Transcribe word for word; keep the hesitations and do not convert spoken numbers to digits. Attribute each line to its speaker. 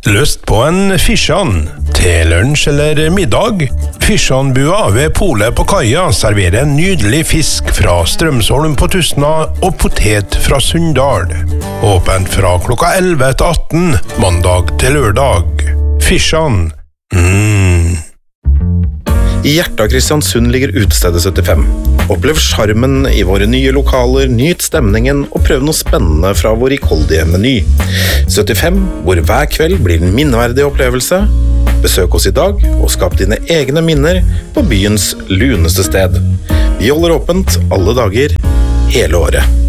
Speaker 1: Lyst på en fisjan til lunsj eller middag? Fisjanbua ved Polet på Kaia serverer en nydelig fisk fra Strømsholm på Tustna og potet fra Sunndal. Åpent fra klokka elleve til atten, mandag til lørdag. Fisjan. Mm.
Speaker 2: I hjertet av Kristiansund ligger utestedet syttifem. Opplev charmen i våre nye lokaler, nyt stemningen og prøv noe spennende fra vår rikholdige meny. syttifem, hvor hver kveld blir en minneverdig opplevelse. Besøk oss i dag og skap dine egne minner på byens luneste sted. Vi holder åpent alle dager, hele året.